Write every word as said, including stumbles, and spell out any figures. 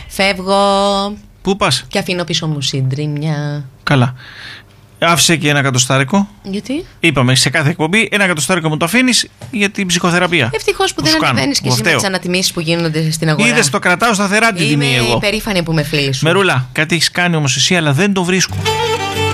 Φεύγω. Πού πας? Και αφήνω πίσω μου συντρίμμια. Καλά. Άφησε και ένα εκατοστάρικο. Γιατί? Είπαμε σε κάθε εκπομπή ένα εκατοστάρικο μου το αφήνεις για την ψυχοθεραπεία. Ευτυχώς που, που δεν ανεβαίνεις και εσύ με τις ανατιμήσεις που γίνονται στην αγορά. Είδες, το κρατάω σταθερά την τιμή εγώ. Είμαι υπερήφανη που είμαι φίλη σου. Μερούλα, κάτι έχεις κάνει όμως εσύ, αλλά δεν το βρίσκω.